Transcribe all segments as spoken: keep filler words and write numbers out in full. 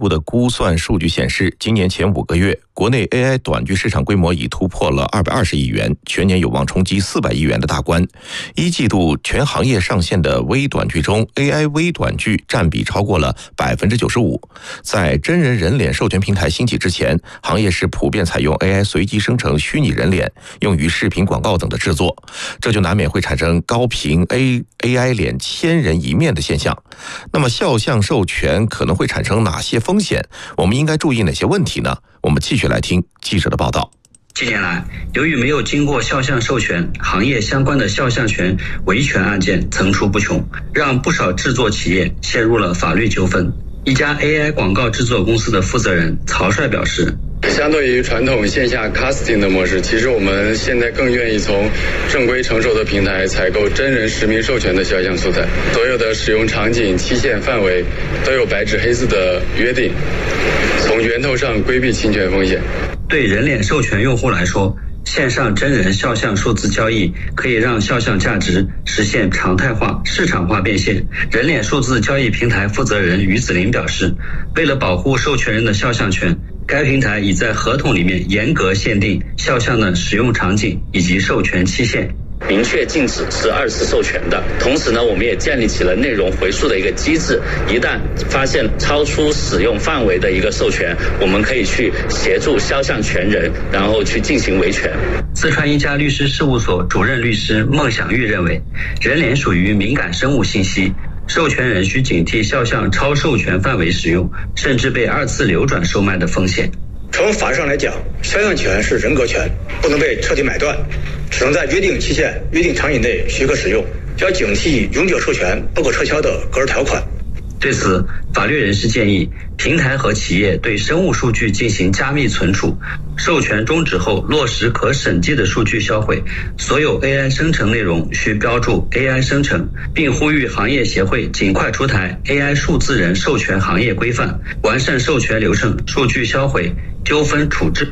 部的估算数据显示，今年前五个月，国内 A I 短剧市场规模已突破了二百二十亿元，全年有望冲击四百亿元的大关。一季度全行业上线的微短剧中 ，A I 微短剧占比超过了百分之九十五。在真人人脸授权平台兴起之前，行业是普遍采用 A I 随机生成虚拟人脸，用于视频广告等的制作，这就难免会产生高频 A AI 脸千人一面的现象。那么肖像授权可能会产生哪些风险？我们应该注意哪些问题呢？我们继续来听记者的报道。 近年来，由于没有经过肖像授权，行业相关的肖像权维权案件层出不穷，让不少制作企业陷入了法律纠纷。一家 A I 广告制作公司的负责人曹帅表示， 相对于传统线下 casting 的模式，其实我们现在更愿意从正规成熟的平台采购真人实名授权的肖像素材，所有的使用场景、期限、范围都有白纸黑字的约定，从源头上规避侵权风险。 对人脸授权用户来说，线上真人肖像数字交易可以让肖像价值实现常态化、市场化变现。人脸数字交易平台负责人于子林表示，为了保护授权人的肖像权，该平台已在合同里面严格限定肖像的使用场景以及授权期限， 明确禁止是二次授权的。同时呢，我们也建立起了内容回溯的一个机制，一旦发现超出使用范围的一个授权，我们可以去协助肖像权人，然后去进行维权。 四川一家律师事务所主任律师孟享玉认为，人脸属于敏感生物信息，授权人需警惕肖像超授权范围使用，甚至被二次流转售卖的风险。 从法律上来讲，肖像权是人格权，不能被彻底买断，只能在约定期限、约定场景内许可使用，要警惕永久授权不可撤销的格式条款。 对此，法律人士建议平台和企业对生物数据进行加密存储，授权终止后落实可审计的数据销毁，所有 A I 生成内容需标注 A I 生成，并呼吁行业协会尽快出台 A I 数字人授权行业规范，完善授权流程、数据销毁、纠纷处置。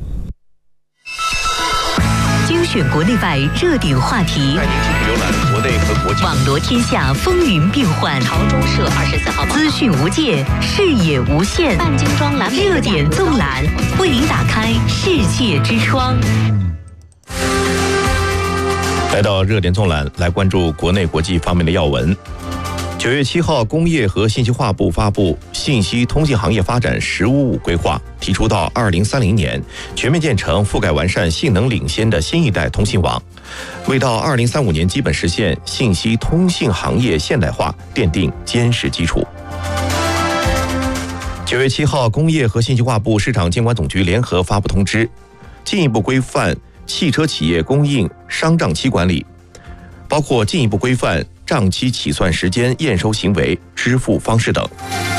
精选国内外热点话题， 带您继续浏览国内和国际， 网罗天下风云变幻。 朝中社二十四号报道， 资讯无界，视野无限。 半精装蓝莓热点纵览，为您打开世界之窗。 来到热点纵览，来关注国内国际方面的要闻。九月七号，工业和信息化部发布《信息通信行业发展“十五五”规划》，提出到二零三零年全面建成覆盖完善、性能领先的新一代通信网，为到二零三五年基本实现信息通信行业现代化奠定坚实基础。九月七号，工业和信息化部市场监管总局联合发布通知，进一步规范汽车企业供应商账期管理，包括进一步规范账期起算时间、验收行为、支付方式等。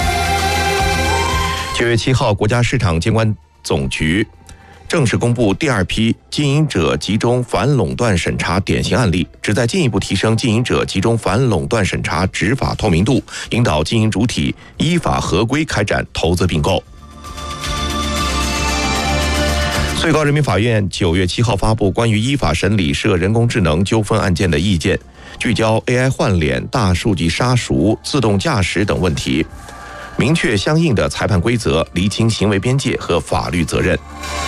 九月七号，国家市场监管总局正式公布第二批经营者集中反垄断审查典型案例，旨在进一步提升经营者集中反垄断审查执法透明度，引导经营主体依法合规开展投资并购。最高人民法院九月七号发布关于依法审理涉人工智能纠纷案件的意见，聚焦 A I 换脸、大数据杀熟、自动驾驶等问题，明确相应的裁判规则，厘清行为边界和法律责任。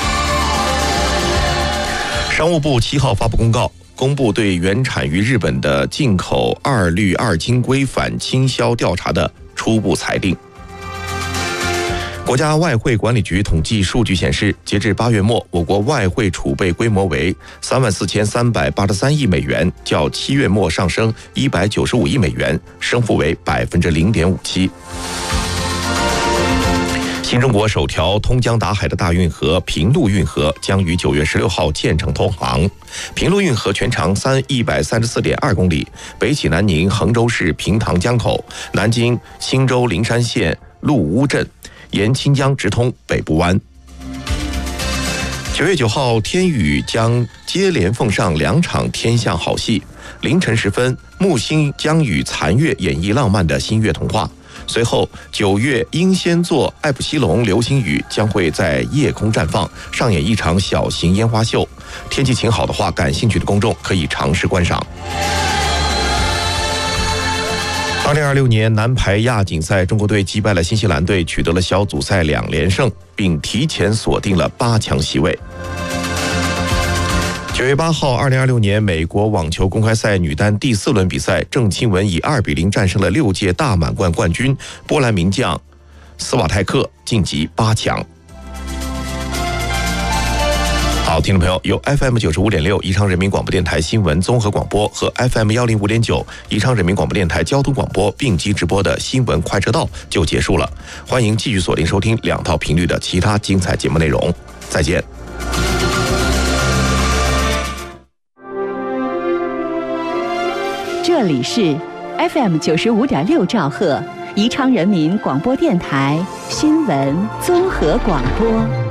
商务部七号发布公告，公布对原产于日本的进口二氯二氢硅反倾销调查的初步裁定。国家外汇管理局统计数据显示，截至八月末，我国外汇储备规模为三万四千三百八十三亿美元，较七月末上升一百九十五亿美元，升幅为百分之零点五七。新中国首条通江达海的大运河平陆运河将于九月十六号建成通航。平陆运河全长三一百三十四点二公里，北起南宁衡州市平塘江口，南经青州灵山县陆乌镇，沿清江直通北部湾。九月九号，天宇将接连奉上两场天象好戏。凌晨时分，木星将与残月演绎浪漫的新月童话。随后，九月英仙座艾普西龙流星雨将会在夜空绽放，上演一场小型烟花秀。天气晴好的话，感兴趣的公众可以尝试观赏。 二零二六年男排亚锦赛，中国队击败了新西兰队，取得了小组赛两连胜，并提前锁定了八强席位。九月八号，二零二六年美国网球公开赛女单第四轮比赛，郑钦文以二比零战胜了六届大满贯冠军波兰名将斯瓦泰克，晋级八强。好，听众朋友，由 F M 九十五点六宜昌人民广播电台新闻综合广播和 F M 幺零五点九宜昌人民广播电台交通广播并机直播的新闻快车道就结束了。欢迎继续锁定收听两套频率的其他精彩节目内容。再见。 这里是 F M 九十五点六兆赫宜昌人民广播电台新闻综合广播。